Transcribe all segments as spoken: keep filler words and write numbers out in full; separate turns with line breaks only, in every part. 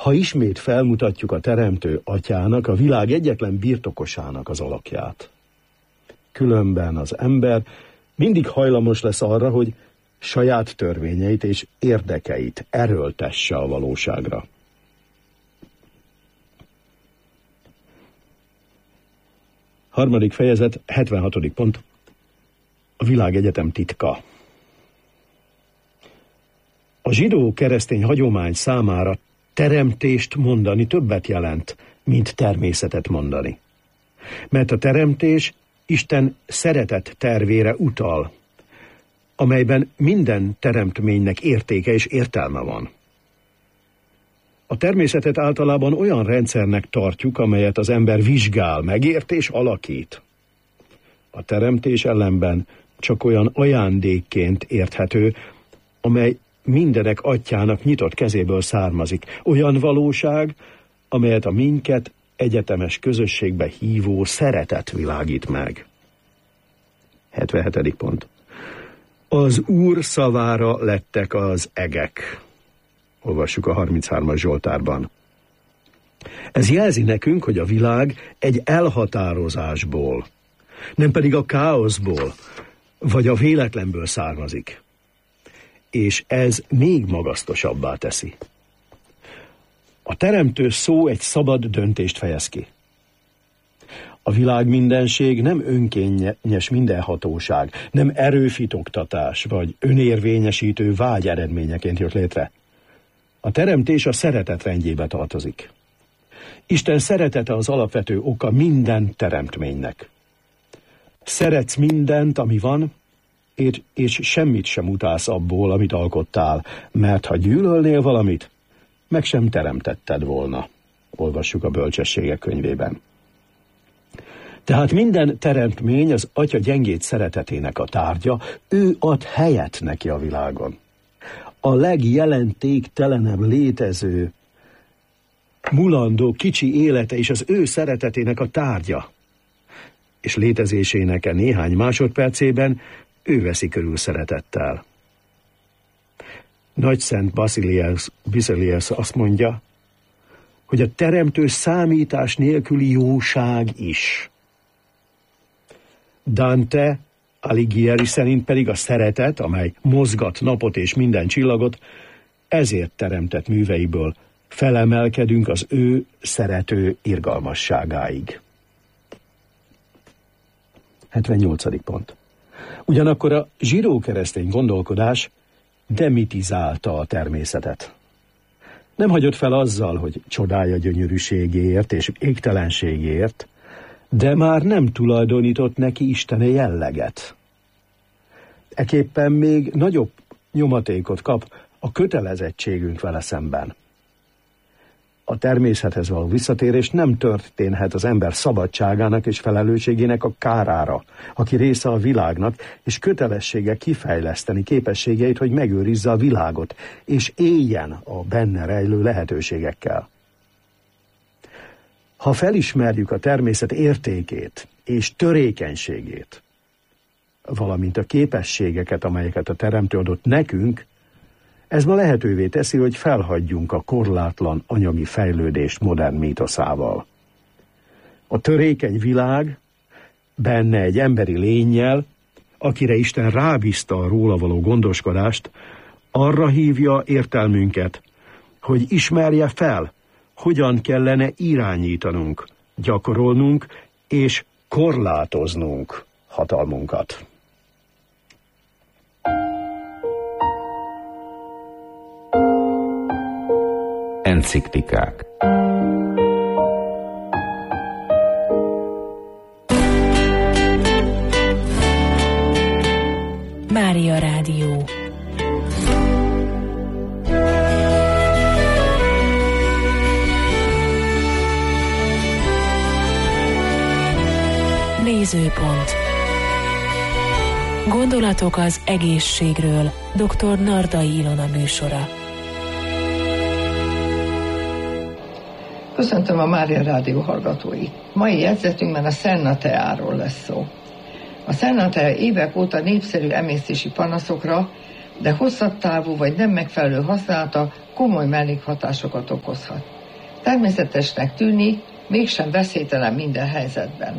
ha ismét felmutatjuk a Teremtő Atyának, a világ egyetlen birtokosának az alakját. Különben az ember mindig hajlamos lesz arra, hogy saját törvényeit és érdekeit erőltesse a valóságra. Harmadik fejezet, hetvenhatodik pont. A világegyetem titka. A zsidó-keresztény hagyomány számára teremtést mondani többet jelent, mint természetet mondani. Mert a teremtés Isten szeretet tervére utal, amelyben minden teremtménynek értéke és értelme van. A természetet általában olyan rendszernek tartjuk, amelyet az ember vizsgál, megért és alakít. A teremtés ellenben csak olyan ajándékként érthető, amely mindenek atyának nyitott kezéből származik. Olyan valóság, amelyet a minket egyetemes közösségbe hívó szeretet világít meg. hetvenhetedik pont. Az Úr szavára lettek az egek. Olvassuk a harminchármas Zsoltárban. Ez jelzi nekünk, hogy a világ egy elhatározásból, nem pedig a káoszból, vagy a véletlenből származik. És ez még magasztosabbá teszi. A teremtő szó egy szabad döntést fejez ki. A világ mindenség nem önkényes mindenhatóság, nem erőfitoktatás vagy önérvényesítő vágy eredményeként jött létre. A teremtés a szeretet rendjébe tartozik. Isten szeretete az alapvető oka minden teremtménynek. Szeretsz mindent, ami van, és semmit sem utálsz abból, amit alkottál, mert ha gyűlölnél valamit, meg sem teremtetted volna. Olvassuk a Bölcsességek könyvében. Tehát minden teremtmény az Atya gyengéd szeretetének a tárgya, ő ad helyet neki a világon. A legjelentéktelenebb létező, mulandó, kicsi élete is az ő szeretetének a tárgya. És létezésének a néhány másodpercében ő veszi körül szeretettel. Nagyszent Basilius, Basilius azt mondja, hogy a teremtő számítás nélküli jóság is. Dante Alighieri szerint pedig a szeretet, amely mozgat napot és minden csillagot, ezért teremtett műveiből felemelkedünk az ő szerető irgalmasságáig. hetvennyolcadik pont. Ugyanakkor a zsidó-keresztény gondolkodás demitizálta a természetet. Nem hagyott fel azzal, hogy csodálja gyönyörűségéért és égtelenségéért, de már nem tulajdonított neki isteni jelleget. Eképpen még nagyobb nyomatékot kap a kötelezettségünk vele szemben. A természethez való visszatérés nem történhet az ember szabadságának és felelősségének a kárára, aki része a világnak, és kötelessége kifejleszteni képességeit, hogy megőrizze a világot, és éljen a benne rejlő lehetőségekkel. Ha felismerjük a természet értékét és törékenységét, valamint a képességeket, amelyeket a Teremtő adott nekünk, ez ma lehetővé teszi, hogy felhagyjunk a korlátlan anyagi fejlődést modern mítoszával. A törékeny világ benne egy emberi lénnyel, akire Isten rábízta a róla való gondoskodást, arra hívja értelmünket, hogy ismerje fel, hogyan kellene irányítanunk, gyakorolnunk és korlátoznunk hatalmunkat.
Enciklikák.
Mária Rádió. Nézőpont. Gondolatok az egészségről. doktor Nardai Ilona műsora.
Köszöntöm a Mária Rádió hallgatóit. Mai jegyzetünkben a Senna-teáról lesz szó. A Senna-tea évek óta népszerű emésztési panaszokra, de hosszabb távú vagy nem megfelelő használata komoly mellékhatásokat okozhat. Természetesnek tűnik, mégsem veszélytelen minden helyzetben.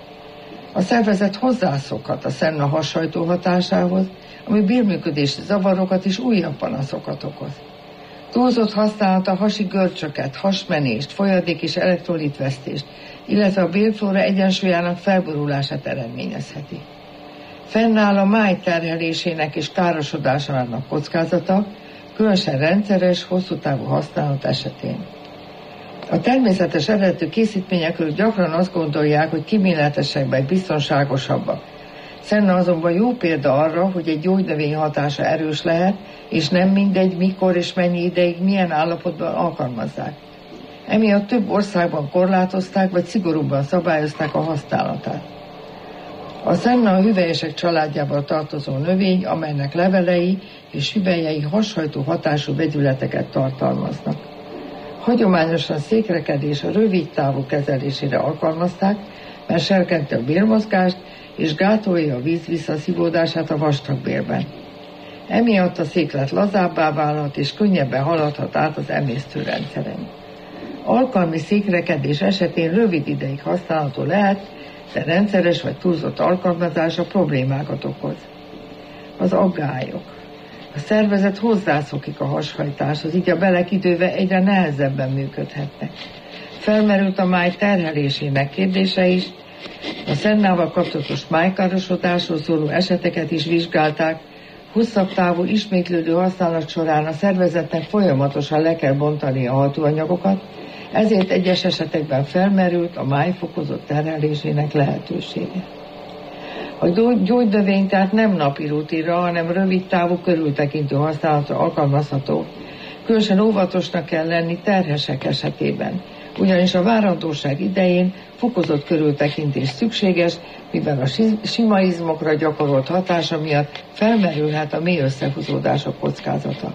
A szervezet hozzászokhat a szenna hassajtó hatásához, ami bélműködési zavarokat és újabb panaszokat okoz. Túlzott használata hasi görcsöket, hasmenést, folyadék és elektrolitvesztést, illetve a bélflóra egyensúlyának felborulását eredményezheti. Fennáll a máj terhelésének és károsodásának kockázata, különösen rendszeres, hosszú távú használat esetén. A természetes eredetű készítményekről gyakran azt gondolják, hogy kíméletesebbek, biztonságosabbak. Szenna azonban jó példa arra, hogy egy gyógynövény hatása erős lehet, és nem mindegy, mikor és mennyi ideig, milyen állapotban alkalmazzák. Emiatt több országban korlátozták, vagy szigorúbban szabályozták a használatát. A szenna a hüvelyesek családjába tartozó növény, amelynek levelei és hüvelyei hashajtó hatású vegyületeket tartalmaznak. Hagyományosan székrekedés a rövid távú kezelésére alkalmazták, mert serkenti a bélmozgást és gátolja a víz visszaszívódását a vastagbélben. Emiatt a széklet lazábbá válhat és könnyebben haladhat át az emésztőrendszeren. Alkalmi székrekedés esetén rövid ideig használható lehet, de rendszeres vagy túlzott alkalmazása problémákat okoz. Az aggályok. A szervezet hozzászokik a hashajtáshoz, így a belek idővel egyre nehezebben működhetnek. Felmerült a máj terhelésének kérdése is, a szennával kapcsolatos májkárosodásról szóló eseteket is vizsgálták, hosszabb távú ismétlődő használat során a szervezetnek folyamatosan le kell bontani a hatóanyagokat, ezért egyes esetekben felmerült a máj fokozott terhelésének lehetősége. A gyógynövény tehát nem napi rutinra, hanem rövid távú körültekintő használatra alkalmazható. Különösen óvatosnak kell lenni terhesek esetében, ugyanis a várandóság idején fokozott körültekintés szükséges, mivel a sima izmokra gyakorolt hatása miatt felmerülhet a mély összehúzódások kockázata.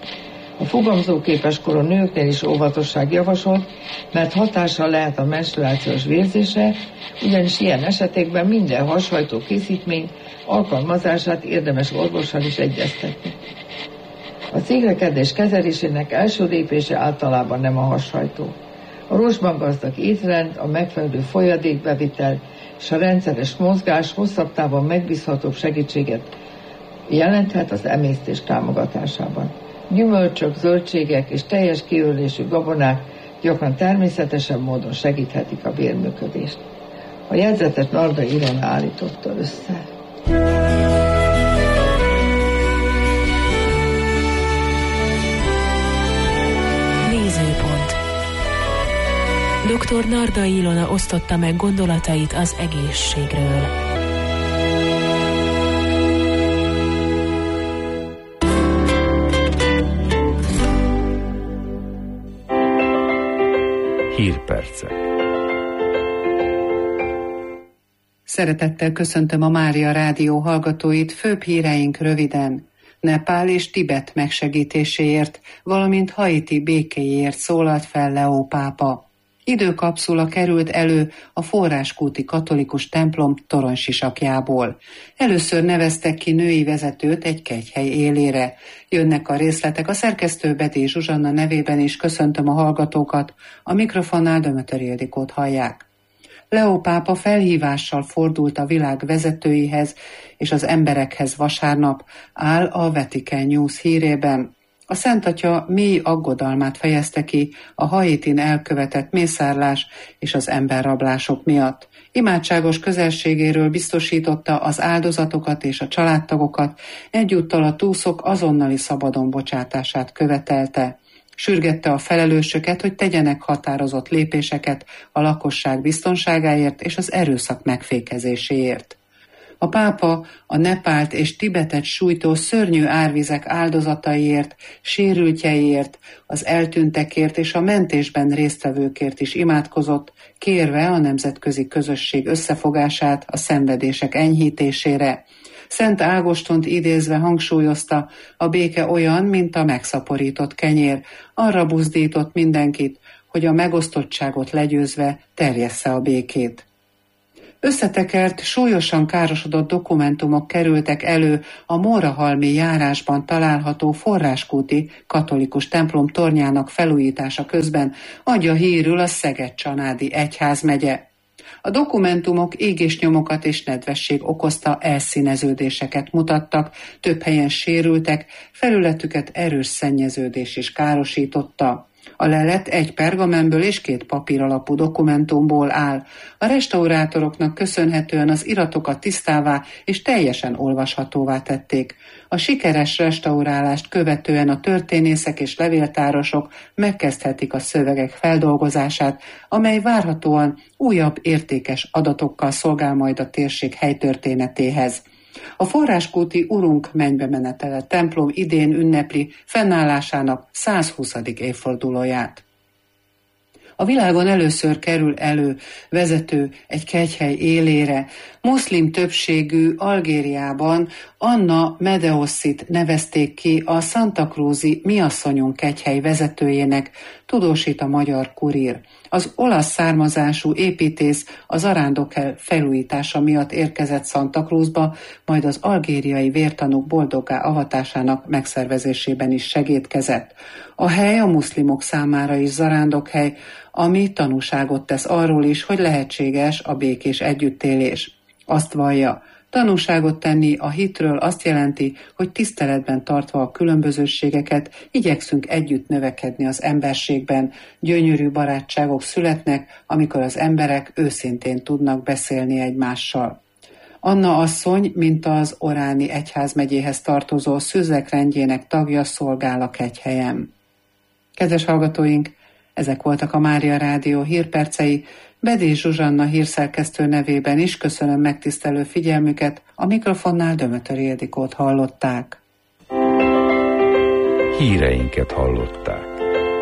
A fogamzóképes korú nőknél is óvatosság javasolt, mert hatással lehet a menstruációs vérzésre, ugyanis ilyen esetekben minden hashajtó készítmény alkalmazását érdemes orvossal is egyeztetni. A székrekedés kezelésének első lépése általában nem a hashajtó. A rostban gazdag étrend, a megfelelő folyadékbevitel és a rendszeres mozgás hosszabb távon megbízhatóbb segítséget jelenthet az emésztés támogatásában. Gyümölcsök, zöldségek és teljes kiölésű gabonák gyakran természetesebb módon segíthetik a bélműködést. A jegyzetet Nardai Ilona állította össze.
Nézőpont. doktor Nardai Ilona osztotta meg gondolatait az egészségről.
Hírpercek.
Szeretettel köszöntöm a Mária Rádió hallgatóit, főbb híreink röviden. Nepál és Tibet megsegítéséért, valamint Haiti békéjéért szólalt fel Leó pápa. Időkapszula került elő a forráskúti katolikus templom toronysisakjából. Először neveztek ki női vezetőt egy kegyhely élére. Jönnek a részletek, a szerkesztő Betty Zsuzsanna nevében is köszöntöm a hallgatókat, a mikrofonnál Dömötör Ildikót hallják. Leó pápa felhívással fordult a világ vezetőihez és az emberekhez vasárnap, áll a Vatican News hírében. A Szent Atya mély aggodalmát fejezte ki a Haitin elkövetett mészárlás és az emberrablások miatt. Imádságos közelségéről biztosította az áldozatokat és a családtagokat, egyúttal a túszok azonnali szabadon bocsátását követelte. Sürgette a felelősöket, hogy tegyenek határozott lépéseket a lakosság biztonságáért és az erőszak megfékezéséért. A pápa a Nepált és Tibetet sújtó szörnyű árvizek áldozataiért, sérültjeiért, az eltűntekért és a mentésben résztvevőkért is imádkozott, kérve a nemzetközi közösség összefogását a szenvedések enyhítésére. Szent Ágostont idézve hangsúlyozta, a béke olyan, mint a megszaporított kenyér, arra buzdított mindenkit, hogy a megosztottságot legyőzve terjessze a békét. Összetekert, súlyosan károsodott dokumentumok kerültek elő a Mórahalmi járásban található forráskúti katolikus templom tornyának felújítása közben, adja hírül a Szeged-Csanádi egyházmegye. A dokumentumok égésnyomokat és nedvesség okozta elszíneződéseket mutattak, több helyen sérültek, felületüket erős szennyeződés is károsította. A lelet egy pergamenből és két papír alapú dokumentumból áll. A restaurátoroknak köszönhetően az iratokat tisztává és teljesen olvashatóvá tették. A sikeres restaurálást követően a történészek és levéltárosok megkezdhetik a szövegek feldolgozását, amely várhatóan újabb értékes adatokkal szolgál majd a térség helytörténetéhez. A forráskúti Urunk mennybe menetele templom idén ünnepli fennállásának százhuszadik évfordulóját. A világon először kerül elő vezető egy kegyhely élére. Muszlim többségű Algériában Anna Medeoszit nevezték ki a Santa Cruzi Miasszonyunk kegyhely vezetőjének, tudósít a Magyar Kurír. Az olasz származású építész az arándok felújítása miatt érkezett Santa Cruzba, majd az algériai vértanúk boldoggá avatásának megszervezésében is segédkezett. A hely a muszlimok számára is zarándokhely, ami tanúságot tesz arról is, hogy lehetséges a békés együttélés. Azt vallja, tanúságot tenni a hitről azt jelenti, hogy tiszteletben tartva a különbözőségeket igyekszünk együtt növekedni az emberségben. Gyönyörű barátságok születnek, amikor az emberek őszintén tudnak beszélni egymással. Anna asszony, mint az Oráni egyházmegyéhez tartozó szüzek rendjének tagja szolgál a kegyhelyen. Kedves hallgatóink, ezek voltak a Mária Rádió hírpercei. Bedés Zsuzsanna hírszerkesztő nevében is köszönöm megtisztelő figyelmüket, a mikrofonnál Dömötör Ildikót hallották.
Híreinket hallották.